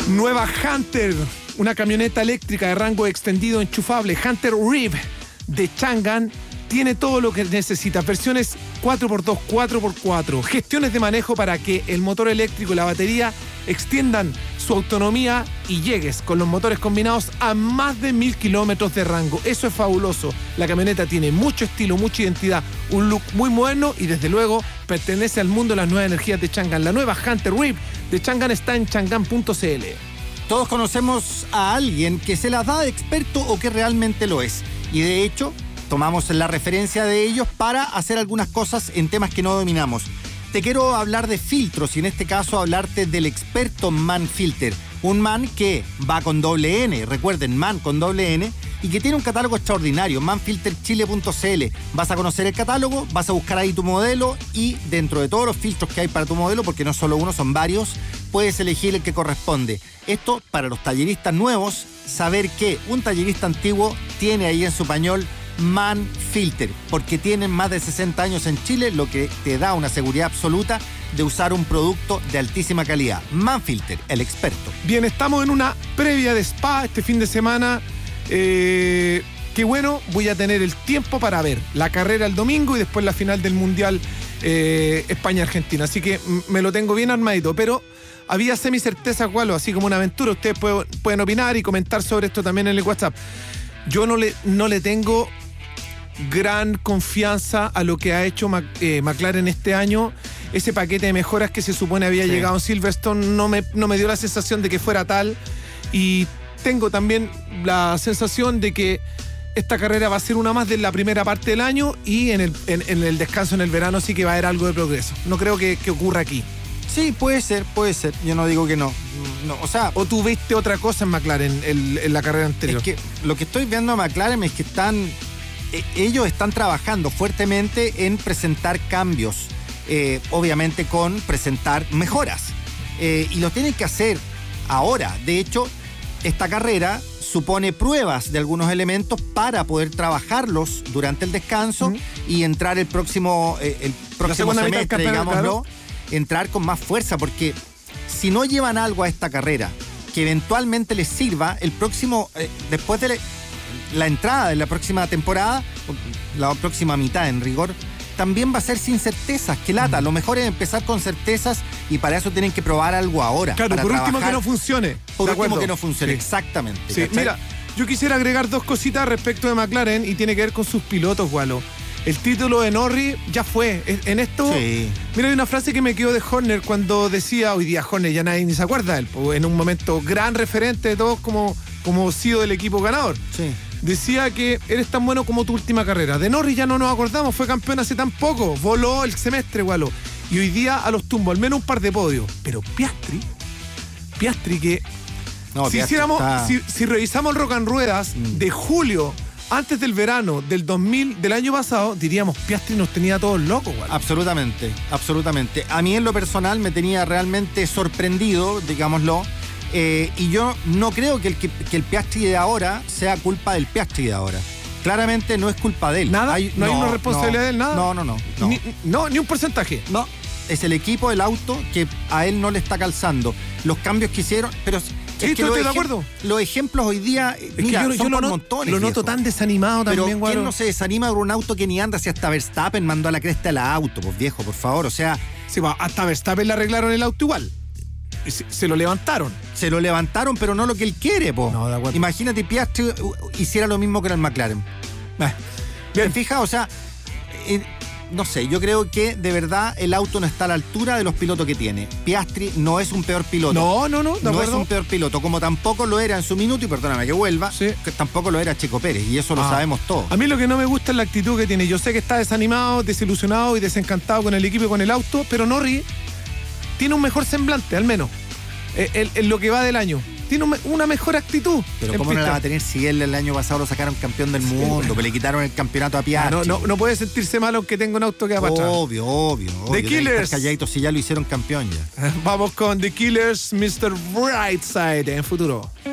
Nueva Hunter, una camioneta eléctrica de rango extendido enchufable, Hunter Rev de Changan. Tiene todo lo que necesitas, versiones 4x2, 4x4, gestiones de manejo para que el motor eléctrico y la batería extiendan su autonomía y llegues con los motores combinados a más de 1000 kilómetros de rango. Eso es fabuloso. La camioneta tiene mucho estilo, mucha identidad, un look muy moderno y desde luego pertenece al mundo de las nuevas energías de Changan. La nueva Hunter Rev de Changan está en changan.cl. Todos conocemos a alguien que se las da de experto o que realmente lo es. Y de hecho, tomamos la referencia de ellos para hacer algunas cosas en temas que no dominamos. Te quiero hablar de filtros y en este caso hablarte del experto Man Filter. Un man que va con doble N, recuerden, man con doble N, y que tiene un catálogo extraordinario, manfilterchile.cl. Vas a conocer el catálogo, vas a buscar ahí tu modelo y dentro de todos los filtros que hay para tu modelo, porque no solo uno, son varios, puedes elegir el que corresponde. Esto para los talleristas nuevos, saber que un tallerista antiguo tiene ahí en su pañol Man Filter, porque tienen más de 60 años en Chile, lo que te da una seguridad absoluta de usar un producto de altísima calidad. Man Filter, el experto. Bien, estamos en una previa de Spa este fin de semana. Qué bueno, voy a tener el tiempo para ver la carrera el domingo y después la final del Mundial España-Argentina. Así que me lo tengo bien armadito, pero había semi-certeza, Gualo, así como una aventura. Ustedes pueden opinar y comentar sobre esto también en el WhatsApp. Yo no le tengo gran confianza a lo que ha hecho McLaren este año. Ese paquete de mejoras que se supone había llegado en Silverstone no me dio la sensación de que fuera tal, y tengo también la sensación de que esta carrera va a ser una más de la primera parte del año y en el descanso en el verano sí que va a haber algo de progreso. No creo que ocurra aquí. Sí, puede ser. Yo no digo que no. O sea, ¿o tú viste otra cosa en McLaren en la carrera anterior? Es que lo que estoy viendo en McLaren es que ellos están trabajando fuertemente en presentar cambios, obviamente con presentar mejoras. Y lo tienen que hacer ahora. De hecho, esta carrera supone pruebas de algunos elementos para poder trabajarlos durante el descanso y entrar el próximo semestre, digámoslo, entrar con más fuerza, porque si no llevan algo a esta carrera que eventualmente les sirva, el próximo, después de la entrada de la próxima temporada, la próxima mitad en rigor, también va a ser sin certezas. Qué lata. Lo mejor es empezar con certezas y para eso tienen que probar algo ahora. Claro, por último que no funcione. Por último que no funcione, exactamente. Sí, mira, yo quisiera agregar dos cositas respecto de McLaren y tiene que ver con sus pilotos, Gualo. El título de Norris ya fue. En esto, mira, hay una frase que me quedó de Horner cuando decía, hoy día Horner ya nadie ni se acuerda de él, en un momento gran referente de todos como CEO del equipo ganador. Sí. Decía que eres tan bueno como tu última carrera. De Norris ya no nos acordamos, fue campeón hace tan poco, voló el semestre, Gualo. Y hoy día a los tumbos, al menos un par de podios. Pero Piastri que... No, si revisamos el Rock and Ruedas de julio, antes del verano del 2000, del año pasado, diríamos, Piastri nos tenía todos locos, Gualo. Absolutamente. A mí en lo personal me tenía realmente sorprendido, digámoslo. Y yo no creo que el Piastri de ahora sea culpa del Piastri de ahora. Claramente no es culpa de él. ¿Nada? ¿No hay una responsabilidad de él? ¿Nada? No. Ni un porcentaje. No, es el equipo del auto que a él no le está calzando. Los cambios que hicieron, pero... Sí, estoy de acuerdo. Los ejemplos hoy día, mira, son por montones. Lo noto tan desanimado también, pero Gualo. ¿quién no se desanima por un auto que ni anda? Si hasta Verstappen mandó a la cresta el auto, pues viejo, por favor, o sea... Sí, hasta Verstappen le arreglaron el auto igual. Se lo levantaron. Se lo levantaron, pero no lo que él quiere, po. No, de acuerdo. Imagínate, Piastri hiciera lo mismo que en el McLaren. Bien, fija, o sea, no sé, yo creo que de verdad el auto no está a la altura de los pilotos que tiene. Piastri no es un peor piloto. No, no es un peor piloto, como tampoco lo era en su minuto, y perdóname que vuelva, que tampoco lo era Checo Pérez, y eso lo sabemos todos. A mí lo que no me gusta es la actitud que tiene. Yo sé que está desanimado, desilusionado y desencantado con el equipo y con el auto, pero Norris tiene un mejor semblante, al menos, en lo que va del año. Tiene una mejor actitud. Pero ¿cómo no la va a tener si él el año pasado lo sacaron campeón del mundo, que le quitaron el campeonato a Piastri? No puede sentirse malo aunque tenga un auto que va para atrás. Obvio. The Killers. Calladitos si ya lo hicieron campeón ya. Vamos con The Killers, Mr. Brightside en futuro.